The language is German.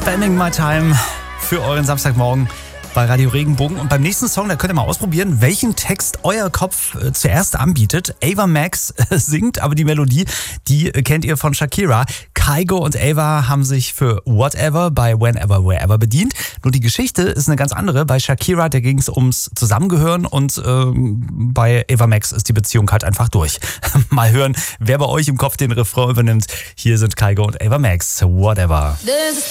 Spending My Time für euren Samstagmorgen bei Radio Regenbogen. Und beim nächsten Song, da könnt ihr mal ausprobieren, welchen Text euer Kopf zuerst anbietet. Ava Max singt, aber die Melodie, die kennt ihr von Shakira. Kygo und Ava haben sich für Whatever bei Whenever, Wherever bedient. Nur die Geschichte ist eine ganz andere. Bei Shakira, da ging es ums Zusammengehören und bei Ava Max ist die Beziehung halt einfach durch. Mal hören, wer bei euch im Kopf den Refrain übernimmt. Hier sind Kygo und Ava Max. Whatever.